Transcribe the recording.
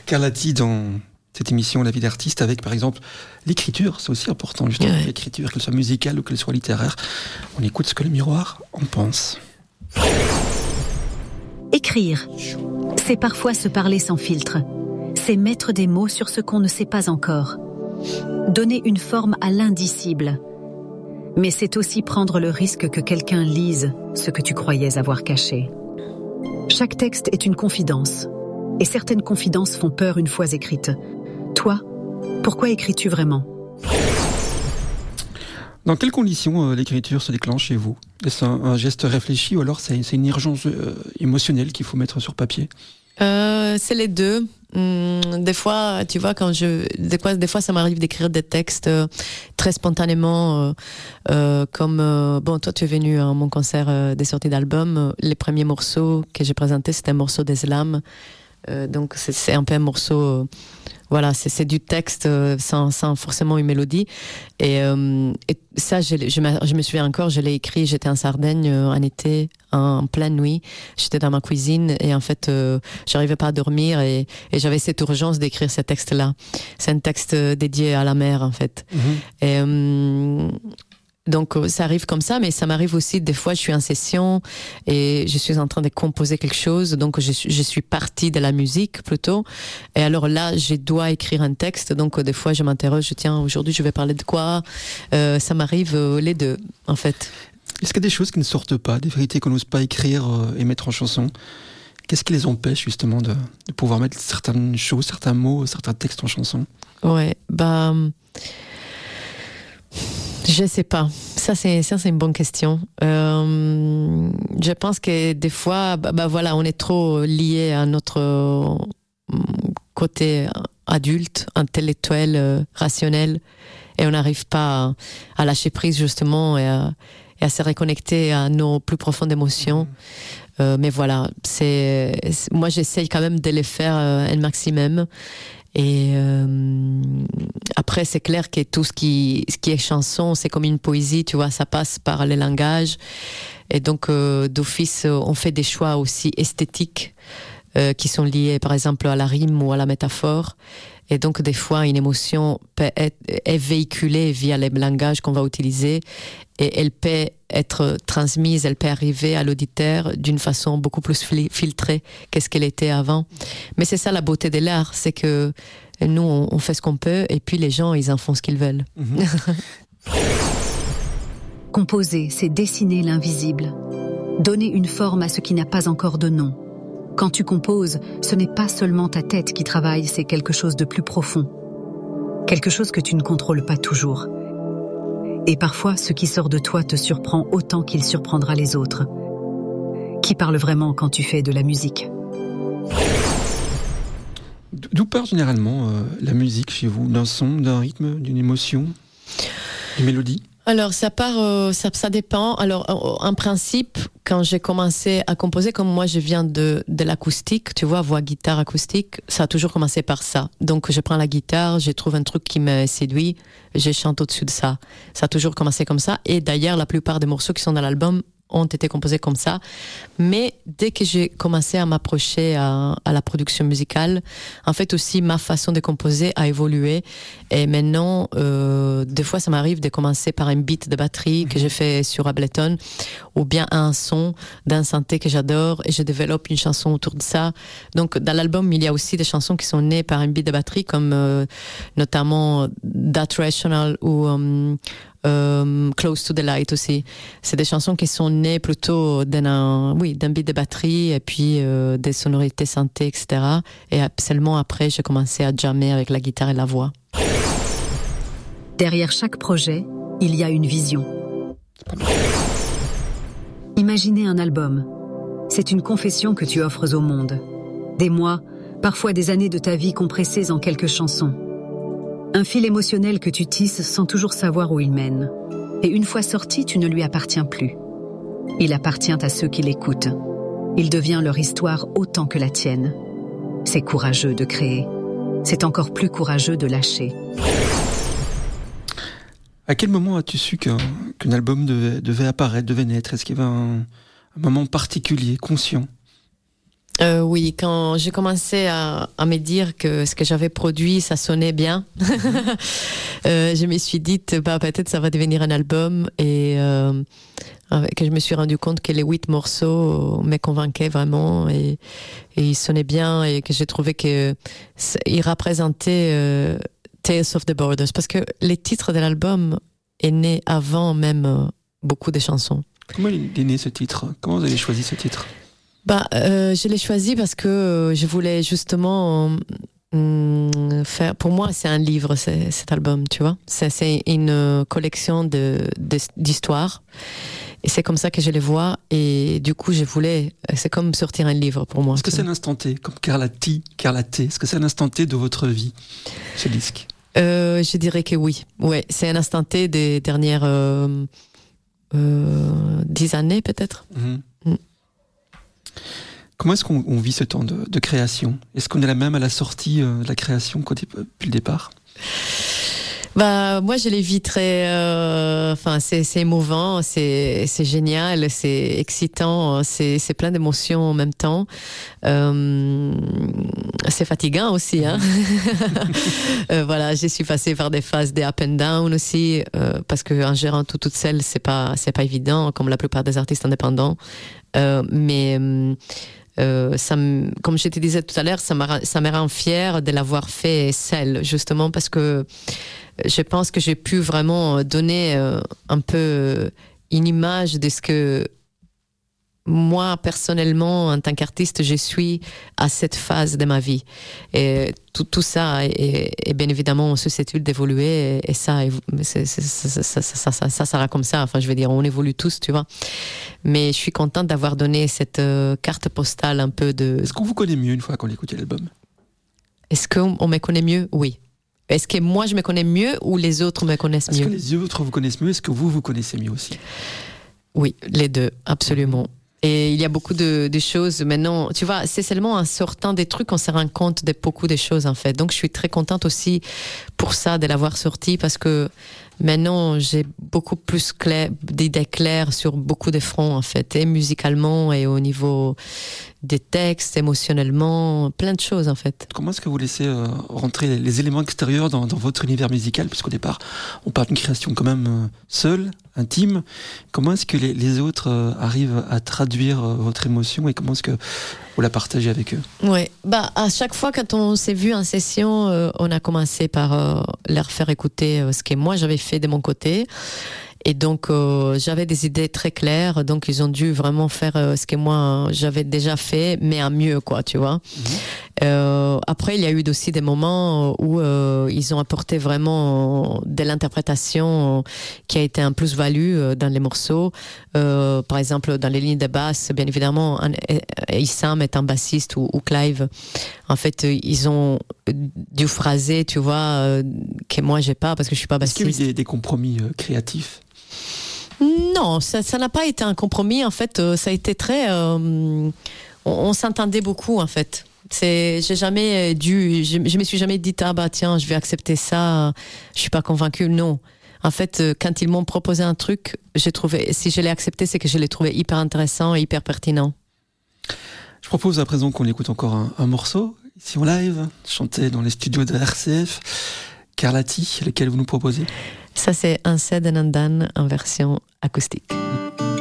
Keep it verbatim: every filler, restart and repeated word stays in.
Carlati dans cette émission La vie d'artiste avec par exemple l'écriture, c'est aussi important justement, ouais. L'écriture, qu'elle soit musicale ou qu'elle soit littéraire. On écoute ce que le miroir en pense. Écrire, c'est parfois se parler sans filtre. C'est mettre des mots sur ce qu'on ne sait pas encore. Donner une forme à l'indicible. Mais c'est aussi prendre le risque que quelqu'un lise ce que tu croyais avoir caché. Chaque texte est une confidence. Et certaines confidences font peur une fois écrites. Toi, pourquoi écris-tu vraiment ? Dans quelles conditions euh, l'écriture se déclenche chez vous ? Est-ce un, un geste réfléchi ou alors c'est, c'est une urgence euh, émotionnelle qu'il faut mettre sur papier ? euh, C'est les deux. Hum, des fois, tu vois, quand je, des fois, des fois, ça m'arrive d'écrire des textes euh, très spontanément, euh, euh, comme euh, bon, toi, tu es venu à mon concert euh, des sorties d'albums. Les premiers morceaux que j'ai présentés, c'était un morceau des Slams. Euh, donc c'est, c'est un peu un morceau, euh, voilà, c'est, c'est du texte euh, sans, sans forcément une mélodie. Et, euh, et ça, je, je, me, je me souviens encore, je l'ai écrit, j'étais en Sardaigne euh, en été, en, en pleine nuit, j'étais dans ma cuisine et en fait, euh, j'arrivais pas à dormir et, et j'avais cette urgence d'écrire ce texte-là. C'est un texte dédié à la mer en fait. Mmh. Et euh, donc ça arrive comme ça, mais ça m'arrive aussi des fois je suis en session et je suis en train de composer quelque chose, donc je, je suis partie de la musique plutôt, et alors là je dois écrire un texte, donc des fois je m'interroge, tiens aujourd'hui je vais parler de quoi, euh, ça m'arrive euh, les deux en fait. Est-ce qu'il y a des choses qui ne sortent pas, des vérités qu'on n'ose pas écrire euh, et mettre en chanson ? Qu'est-ce qui les empêche justement de, de pouvoir mettre certaines choses, certains mots, certains textes en chanson ? Ouais, bah... Je sais pas. Ça c'est ça c'est une bonne question. Euh, je pense que des fois, bah, bah voilà, on est trop lié à notre côté adulte, intellectuel, euh, rationnel, et on n'arrive pas à, à lâcher prise justement et à, et à se reconnecter à nos plus profondes émotions. Mmh. Euh, mais voilà, c'est, c'est moi j'essaye quand même de les faire euh, un maximum. Et euh, après, c'est clair que tout ce qui, ce qui est chanson, c'est comme une poésie, tu vois, ça passe par les langages. Et donc, euh, d'office, on fait des choix aussi esthétiques euh, qui sont liés, par exemple, à la rime ou à la métaphore. Et donc, des fois, une émotion peut être, est véhiculée via les langages qu'on va utiliser et elle peut être transmise, elle peut arriver à l'auditeur d'une façon beaucoup plus filtrée qu'est-ce qu'elle était avant. Mais c'est ça la beauté de l'art, c'est que nous, on, on fait ce qu'on peut et puis les gens, ils en font ce qu'ils veulent. Mmh. Composer, c'est dessiner l'invisible. Donner une forme à ce qui n'a pas encore de nom. Quand tu composes, ce n'est pas seulement ta tête qui travaille, c'est quelque chose de plus profond. Quelque chose que tu ne contrôles pas toujours. Et parfois, ce qui sort de toi te surprend autant qu'il surprendra les autres. Qui parle vraiment quand tu fais de la musique ? D'où part généralement euh, la musique chez vous ? D'un son, d'un rythme, d'une émotion, d'une mélodie ? Alors, ça part, euh, ça, ça dépend. Alors, en, en principe, quand j'ai commencé à composer, comme moi, je viens de, de l'acoustique, tu vois, voix, guitare, acoustique, ça a toujours commencé par ça. Donc, je prends la guitare, je trouve un truc qui me séduit, je chante au-dessus de ça. Ça a toujours commencé comme ça. Et d'ailleurs, la plupart des morceaux qui sont dans l'album ont été composés comme ça. Mais dès que j'ai commencé à m'approcher à, à la production musicale, en fait aussi ma façon de composer a évolué. Et maintenant, euh, des fois ça m'arrive de commencer par un beat de batterie que j'ai fait sur Ableton, ou bien un son d'un synthé que j'adore, et je développe une chanson autour de ça. Donc dans l'album, il y a aussi des chansons qui sont nées par un beat de batterie, comme euh, notamment That Rational ou um, Um, Close to the Light aussi. C'est des chansons qui sont nées plutôt d'un, oui, d'un beat de batterie et puis euh, des sonorités synthé, et cetera. Et seulement après, j'ai commencé à jammer avec la guitare et la voix. Derrière chaque projet, il y a une vision. Imaginez un album. C'est une confession que tu offres au monde. Des mois, parfois des années de ta vie compressées en quelques chansons. Un fil émotionnel que tu tisses sans toujours savoir où il mène. Et une fois sorti, tu ne lui appartiens plus. Il appartient à ceux qui l'écoutent. Il devient leur histoire autant que la tienne. C'est courageux de créer. C'est encore plus courageux de lâcher. À quel moment as-tu su qu'un, qu'un album devait, devait apparaître, devait naître ? Est-ce qu'il y avait un, un moment particulier, conscient ? Euh, oui, quand j'ai commencé à, à me dire que ce que j'avais produit, ça sonnait bien, euh, je me suis dit, bah, peut-être ça va devenir un album, et euh, que je me suis rendu compte que les huit morceaux me convainquaient vraiment, et, et ils sonnaient bien, et que j'ai trouvé qu'ils représentaient euh, Tales of the Borders, parce que les titres de l'album est né avant même euh, beaucoup de chansons. Comment est né ce titre? Comment vous avez choisi ce titre? Bah, euh, je l'ai choisi parce que je voulais justement euh, faire. Pour moi, c'est un livre, c'est, cet album, tu vois. C'est, c'est une collection de, de, d'histoires. Et c'est comme ça que je les vois. Et du coup, je voulais. C'est comme sortir un livre pour moi. Est-ce que c'est un instant T, comme Carla T, Carla T? Est-ce que c'est un instant T de votre vie, ce disque? euh, Je dirais que oui. Ouais, c'est un instant T des dernières euh, euh, dix années, peut-être. Mmh. Mmh. Comment est-ce qu'on on vit ce temps de, de création? Est-ce qu'on est la même à la sortie euh, de la création qu'au dé- depuis le départ? Bah, moi, je les vis très. Enfin, euh, c'est, c'est émouvant, c'est, c'est génial, c'est excitant, c'est, c'est plein d'émotions en même temps. Euh, c'est fatigant aussi, hein. euh, voilà, je suis passée par des phases des up and down aussi, euh, parce qu'en gérant tout toute seule, c'est pas, c'est pas évident, comme la plupart des artistes indépendants. Euh, mais euh, ça me, comme je te disais tout à l'heure, ça, m'a, ça me rend fière de l'avoir fait seule, justement parce que je pense que j'ai pu vraiment donner euh, un peu une image de ce que moi, personnellement, en tant qu'artiste, je suis à cette phase de ma vie. Et tout, tout ça est, est bien évidemment susceptible d'évoluer. Et, et ça, c'est, c'est, ça, ça, ça, ça, ça sera comme ça. Enfin, je veux dire, on évolue tous, tu vois. Mais je suis contente d'avoir donné cette euh, carte postale un peu de... Est-ce qu'on vous connaît mieux une fois qu'on écoute l'album? Est-ce qu'on on me connaît mieux? Oui. Est-ce que moi, je me connais mieux ou les autres me connaissent Est-ce mieux? que les autres vous connaissent mieux? Est-ce que vous vous connaissez mieux aussi? Oui, les deux, absolument. Mmh. Et il y a beaucoup de, de choses maintenant, tu vois, c'est seulement en sortant des trucs qu'on se rend compte de beaucoup de choses en fait. Donc je suis très contente aussi pour ça de l'avoir sorti parce que maintenant j'ai beaucoup plus clair, d'idées claires sur beaucoup de fronts en fait, et musicalement et au niveau des textes, émotionnellement, plein de choses en fait. Comment est-ce que vous laissez euh, rentrer les, les éléments extérieurs dans, dans votre univers musical, puisqu'au départ on parle d'une création quand même euh, seule, intime. Comment est-ce que les, les autres euh, arrivent à traduire euh, votre émotion et comment est-ce que vous la partagez avec eux? Ouais, bah à chaque fois quand on s'est vu en session, euh, on a commencé par euh, leur faire écouter euh, ce que moi j'avais fait de mon côté. Et donc, euh, j'avais des idées très claires. Donc, ils ont dû vraiment faire euh, ce que moi, j'avais déjà fait, mais à mieux, quoi, tu vois. Mmh. Euh, après, il y a eu aussi des moments où euh, ils ont apporté vraiment de l'interprétation qui a été un plus-value dans les morceaux. Euh, par exemple, dans les lignes de basse, bien évidemment, Issam est un bassiste ou, ou Clive. En fait, ils ont dû phraser, tu vois, euh, que moi, j'ai pas, parce que je suis pas bassiste. Est-ce qu'il y a eu des, des compromis euh, créatifs? Non, ça, ça n'a pas été un compromis. En fait, euh, ça a été très. Euh, on, on s'entendait beaucoup, en fait. C'est, j'ai jamais dû. Je, je me suis jamais dit ah bah tiens, je vais accepter ça. Je suis pas convaincue. Non. En fait, euh, quand ils m'ont proposé un truc, j'ai trouvé. Si je l'ai accepté, c'est que je l'ai trouvé hyper intéressant et hyper pertinent. Je propose à présent qu'on écoute encore un, un morceau ici en live, chanté dans les studios de R C F. Carla T, lequel vous nous proposez? Ça, c'est un Said and Undone en version acoustique.